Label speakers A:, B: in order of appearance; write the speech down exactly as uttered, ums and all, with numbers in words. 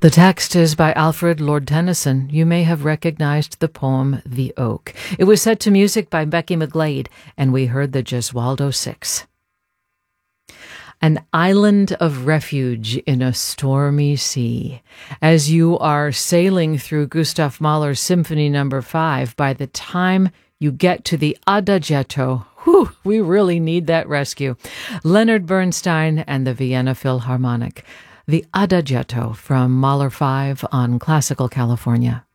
A: The text is by Alfred Lord Tennyson. You may have recognized the poem The Oak. It was set to music by Becky McGlade, and we heard the Gesualdo Six. An island of refuge in a stormy sea. As you are sailing through Gustav Mahler's Symphony Number Five, by the time you get to the Adagietto, whew, we really need that rescue. Leonard Bernstein and the Vienna Philharmonic. The Adagietto from Mahler five on Classical California.